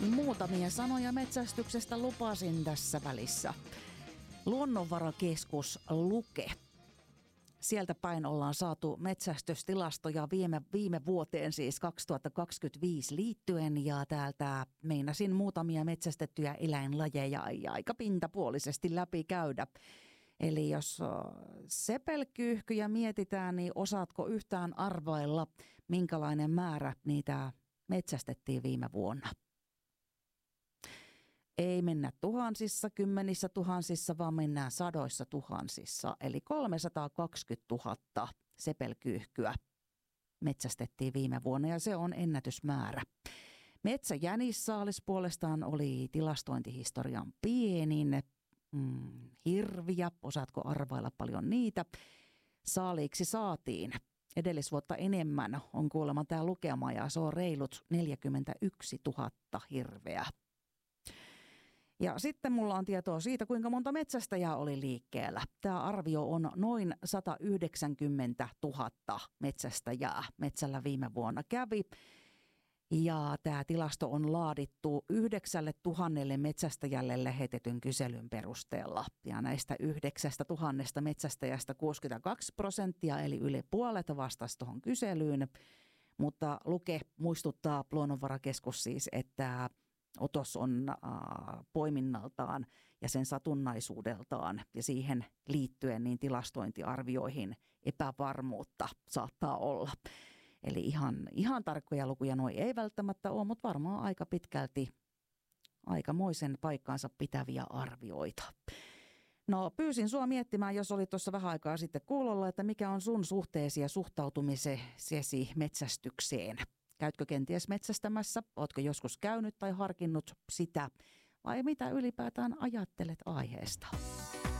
Muutamia sanoja metsästyksestä lupasin tässä välissä. Luonnonvarakeskus Luke. Sieltä päin ollaan saatu metsästystilastoja viime vuoteen, siis 2025 liittyen, ja täältä meinasin muutamia metsästettyjä eläinlajeja aika pintapuolisesti läpi käydä. Eli jos sepelkyyhkyjä mietitään, niin osaatko yhtään arvailla, minkälainen määrä niitä metsästettiin viime vuonna? Ei mennä tuhansissa, kymmenissä tuhansissa, vaan mennään sadoissa tuhansissa. Eli 320 000 sepelkyyhkyä metsästettiin viime vuonna, ja se on ennätysmäärä. Metsäjänissaalis puolestaan oli tilastointihistorian pienin. Hirviä, osaatko arvailla paljon niitä? Saaliiksi saatiin edellisvuotta enemmän, on kuulemma tämä lukema, ja se on reilut 41 000 hirveä. Ja sitten mulla on tietoa siitä, kuinka monta metsästäjää oli liikkeellä. Tämä arvio on noin 190 000 metsästäjää metsällä viime vuonna kävi. Ja tämä tilasto on laadittu 9 000 metsästäjälle lähetetyn kyselyn perusteella. Ja näistä 9 000 metsästäjästä 62%, eli yli puolet vastasi tuohon kyselyyn. Mutta Luke muistuttaa, Luonnonvarakeskus siis, että otos on poiminnaltaan ja sen satunnaisuudeltaan ja siihen liittyen niin tilastointiarvioihin epävarmuutta saattaa olla. Eli ihan tarkkoja lukuja noi ei välttämättä ole, mutta varmaan aika pitkälti aikamoisen paikkaansa pitäviä arvioita. No, pyysin sua miettimään, jos olit tuossa vähän aikaa sitten kuulolla, että mikä on sun suhteesi ja suhtautumisesi metsästykseen. Käytkö kenties metsästämässä? Ootko joskus käynyt tai harkinnut sitä? Vai mitä ylipäätään ajattelet aiheesta?